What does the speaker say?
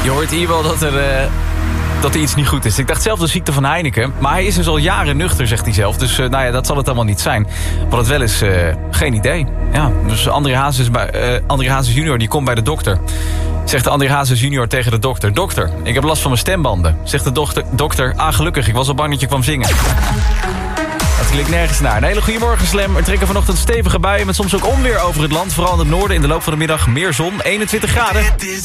Je hoort hier wel dat er iets niet goed is. Ik dacht zelf de ziekte van Heineken. Maar hij is dus al jaren nuchter, zegt hij zelf. Dus dat zal het allemaal niet zijn. Wat het wel is, geen idee. Ja, dus André Hazes junior die komt bij de dokter. Zegt de André Hazes junior tegen de dokter. Dokter, ik heb last van mijn stembanden. Zegt de dokter, gelukkig, ik was al bang dat je kwam zingen. Dat klinkt nergens naar. Een hele goede morgen, Slam. Er trekken vanochtend stevige buien met soms ook onweer over het land. Vooral in het noorden in de loop van de middag meer zon. 21 graden.